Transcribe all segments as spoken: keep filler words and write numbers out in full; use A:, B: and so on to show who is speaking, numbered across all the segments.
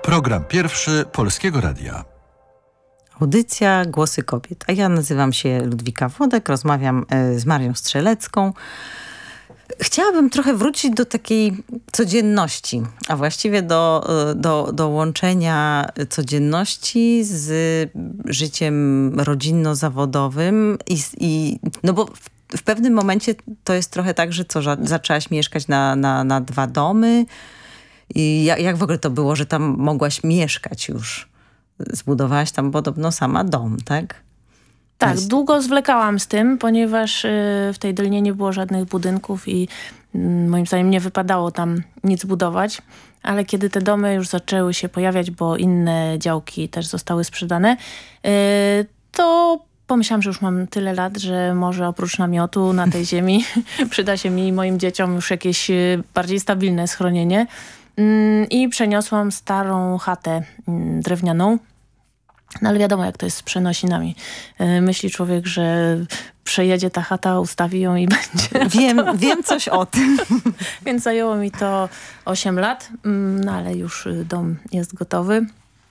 A: Program pierwszy Polskiego Radia.
B: Audycja Głosy Kobiet. A ja nazywam się Ludwika Włodek, rozmawiam z Marią Strzelecką. Chciałabym trochę wrócić do takiej codzienności, a właściwie do, do, do łączenia codzienności z życiem rodzinno-zawodowym. I, i, no bo w, w pewnym momencie to jest trochę tak, że co, że zaczęłaś mieszkać na, na, na dwa domy. I jak, jak w ogóle to było, że tam mogłaś mieszkać już? Zbudowałaś tam podobno sama dom, tak?
C: Tak, jest... długo zwlekałam z tym, ponieważ y, w tej dolinie nie było żadnych budynków i y, moim zdaniem nie wypadało tam nic budować. Ale kiedy te domy już zaczęły się pojawiać, bo inne działki też zostały sprzedane, y, to pomyślałam, że już mam tyle lat, że może oprócz namiotu na tej ziemi przyda się mi i moim dzieciom już jakieś y, bardziej stabilne schronienie. I przeniosłam starą chatę drewnianą. No ale wiadomo, jak to jest z przenosinami. Myśli człowiek, że przejedzie ta chata, ustawi ją i będzie.
B: Wiem, wiem coś o tym.
C: Więc zajęło mi to osiem lat, no ale już dom jest gotowy.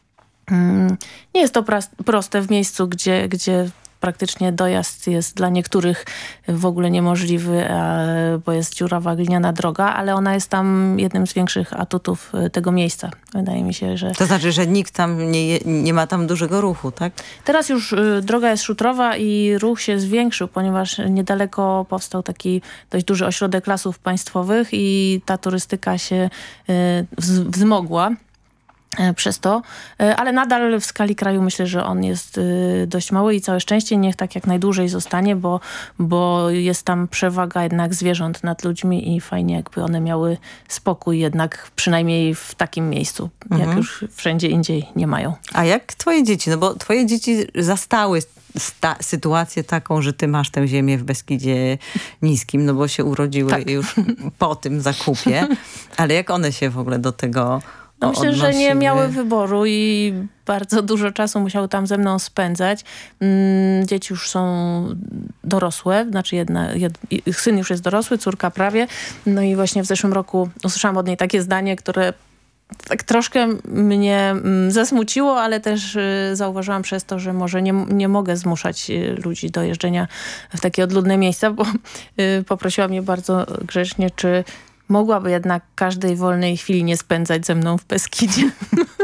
C: Nie jest to proste w miejscu, gdzie, gdzie praktycznie dojazd jest dla niektórych w ogóle niemożliwy, bo jest dziurawa gliniana droga, ale ona jest tam jednym z większych atutów tego miejsca. Wydaje mi się, że...
B: To znaczy, że nikt tam nie, nie ma tam dużego ruchu, tak?
C: Teraz już droga jest szutrowa i ruch się zwiększył, ponieważ niedaleko powstał taki dość duży ośrodek lasów państwowych i ta turystyka się wzmogła przez to, ale nadal w skali kraju myślę, że on jest dość mały i całe szczęście niech tak jak najdłużej zostanie, bo, bo jest tam przewaga jednak zwierząt nad ludźmi i fajnie jakby one miały spokój jednak przynajmniej w takim miejscu, mhm. jak już wszędzie indziej nie mają.
B: A jak twoje dzieci? No bo twoje dzieci zastały sta- sytuację taką, że ty masz tę ziemię w Beskidzie Niskim, no bo się urodziły tak. już po tym zakupie, ale jak one się w ogóle do tego
C: No myślę, odnosiły. Że nie miały wyboru i bardzo dużo czasu musiały tam ze mną spędzać. Dzieci już są dorosłe, znaczy jedna, jed, syn już jest dorosły, córka prawie. No i właśnie w zeszłym roku usłyszałam od niej takie zdanie, które tak troszkę mnie zasmuciło, ale też zauważyłam przez to, że może nie, nie mogę zmuszać ludzi do jeżdżenia w takie odludne miejsca, bo poprosiła mnie bardzo grzecznie, czy mogłaby jednak każdej wolnej chwili nie spędzać ze mną w Beskidzie.